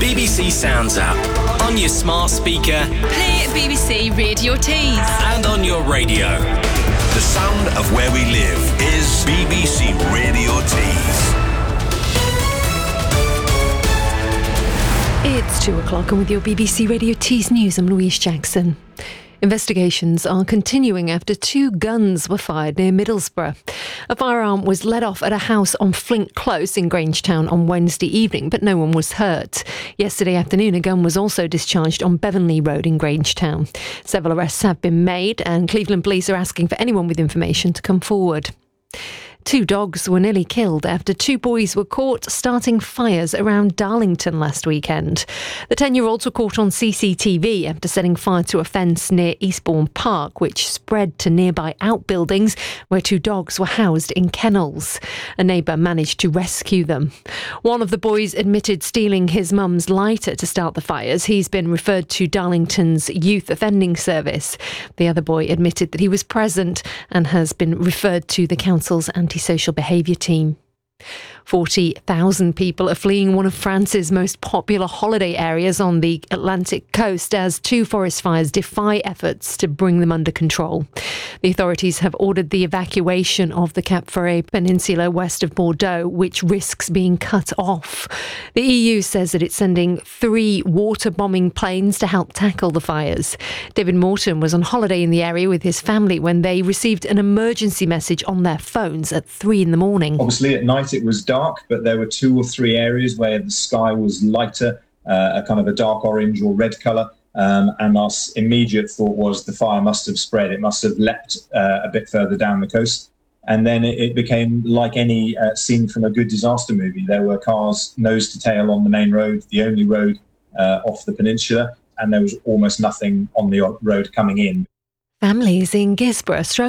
BBC Sounds app. On your smart speaker. Play BBC Radio Tees. And on your radio. The sound of where we live is BBC Radio Tees. It's 2 o'clock and with your BBC Radio Tees news, I'm Louise Jackson. Investigations are continuing after 2 guns were fired near Middlesbrough. A firearm was let off at a house on Flint Close in Grangetown on Wednesday evening, but no one was hurt. Yesterday afternoon, a gun was also discharged on Bevanley Road in Grangetown. Several arrests have been made, and Cleveland police are asking for anyone with information to come forward. 2 dogs were nearly killed after 2 boys were caught starting fires around Darlington last weekend. The 10-year-olds were caught on CCTV after setting fire to a fence near Eastbourne Park, which spread to nearby outbuildings where 2 dogs were housed in kennels. A neighbour managed to rescue them. One of the boys admitted stealing his mum's lighter to start the fires. He's been referred to Darlington's Youth Offending Service. The other boy admitted that he was present and has been referred to the council's antisocial behaviour team. 40,000 people are fleeing one of France's most popular holiday areas on the Atlantic coast as 2 forest fires defy efforts to bring them under control. The authorities have ordered the evacuation of the Cap Ferret Peninsula west of Bordeaux, which risks being cut off. The EU says that it's sending 3 water bombing planes to help tackle the fires. David Morton was on holiday in the area with his family when they received an emergency message on their phones at 3 in the morning. Obviously at night it was dark, but there were 2 or 3 areas where the sky was lighter, a kind of a dark orange or red colour. And our immediate thought was the fire must have spread. It must have leapt a bit further down the coast. And then it became like any scene from a good disaster movie. There were cars nose to tail on the main road, the only road off the peninsula, and there was almost nothing on the road coming in. Families in Gisborough struggle